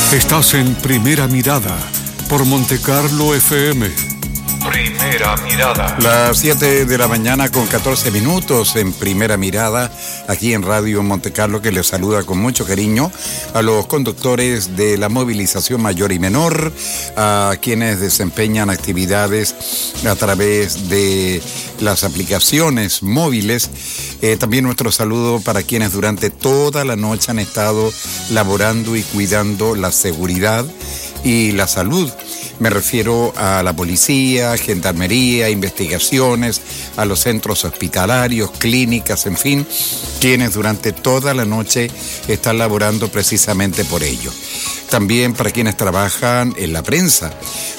Estás en Primera Mirada por Montecarlo FM. Primera Mirada. Las 7 de la mañana con 14 minutos en Primera Mirada, aquí en Radio Montecarlo, que les saluda con mucho cariño a los conductores de la movilización mayor y menor, a quienes desempeñan actividades a través de las aplicaciones móviles. También nuestro saludo para quienes durante toda la noche han estado laborando y cuidando la seguridad y la salud. Me refiero a la policía, gendarmería, investigaciones, a los centros hospitalarios, clínicas, en fin, quienes durante toda la noche están laborando precisamente por ello. También para quienes trabajan en la prensa,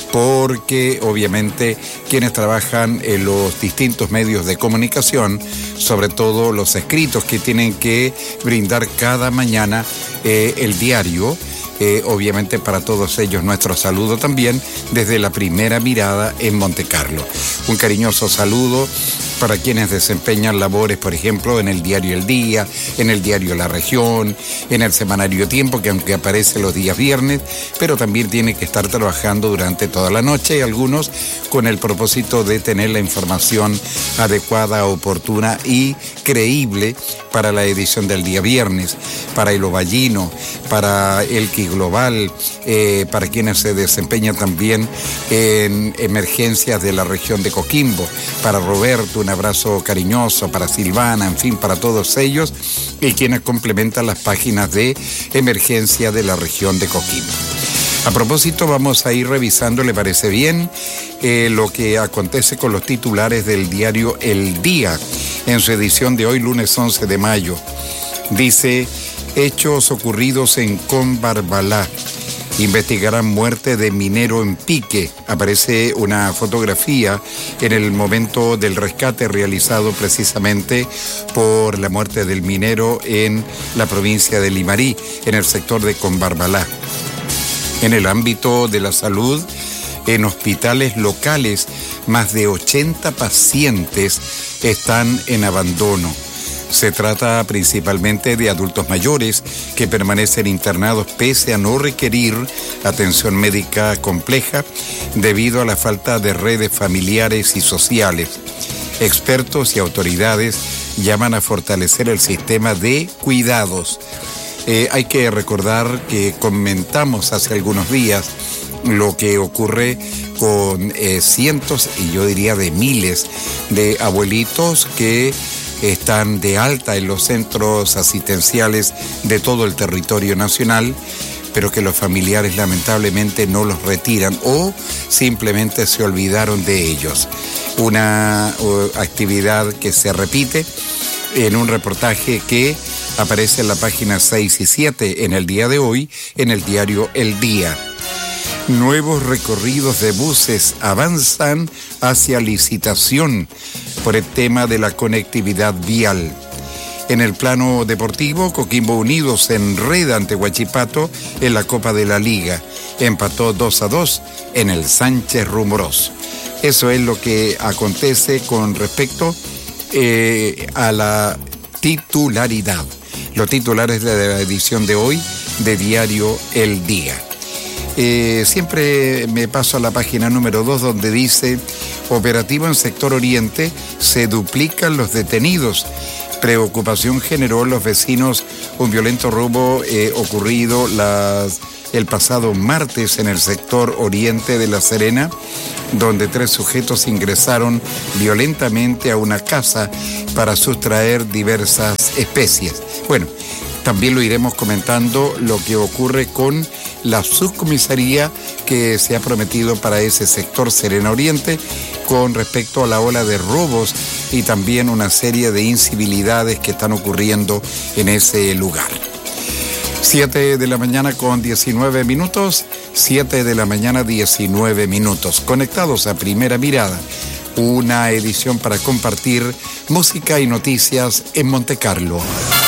porque obviamente quienes trabajan en los distintos medios de comunicación, sobre todo los escritos que tienen que brindar cada mañana el diario. Obviamente para todos ellos nuestro saludo también desde la Primera Mirada en Montecarlo. Un cariñoso saludo para quienes desempeñan labores, por ejemplo, en el diario El Día, en el diario La Región, en el semanario Tiempo, que aunque aparece los días viernes, pero también tiene que estar trabajando durante toda la noche, y algunos con el propósito de tener la información adecuada, oportuna y creíble para la edición del día viernes, para el Ovallino, para el Global, para quienes se desempeñan también en emergencias de la región de Coquimbo, para Roberto, un abrazo cariñoso, para Silvana, en fin, para todos ellos, y quienes complementan las páginas de emergencia de la región de Coquimbo. A propósito, vamos a ir revisando, ¿le parece bien?, lo que acontece con los titulares del diario El Día, en su edición de hoy, lunes 11 de mayo. Dice: hechos ocurridos en Combarbalá. Investigarán muerte de minero en Pique. Aparece una fotografía en el momento del rescate realizado precisamente por la muerte del minero en la provincia de Limarí, en el sector de Combarbalá. En el ámbito de la salud, en hospitales locales, más de 80 pacientes están en abandono. Se trata principalmente de adultos mayores que permanecen internados pese a no requerir atención médica compleja debido a la falta de redes familiares y sociales. Expertos y autoridades llaman a fortalecer el sistema de cuidados. Hay que recordar que comentamos hace algunos días lo que ocurre con cientos, y yo diría de miles, de abuelitos que están de alta en los centros asistenciales de todo el territorio nacional, pero que los familiares lamentablemente no los retiran o simplemente se olvidaron de ellos. Una actividad que se repite en un reportaje que aparece en la página 6 y 7 en el día de hoy, en el diario El Día. Nuevos recorridos de buses avanzan hacia licitación por el tema de la conectividad vial. En el plano deportivo, Coquimbo Unido se enreda ante Huachipato en la Copa de la Liga. Empató 2-2 en el Sánchez Rumorós. Eso es lo que acontece con respecto a la titularidad. Los titulares de la edición de hoy de Diario El Día. Siempre me paso a la página número 2, donde dice: operativo en sector oriente, se duplican los detenidos. Preocupación generó en los vecinos un violento robo ocurrido el pasado martes en el sector oriente de La Serena, donde 3 sujetos ingresaron violentamente a una casa para sustraer diversas especies. Bueno, también lo iremos comentando lo que ocurre con la subcomisaría que se ha prometido para ese sector Serena Oriente con respecto a la ola de robos y también una serie de incivilidades que están ocurriendo en ese lugar. 7 de la mañana con 19 minutos, 7 de la mañana 19 minutos. Conectados a Primera Mirada, una edición para compartir música y noticias en Montecarlo.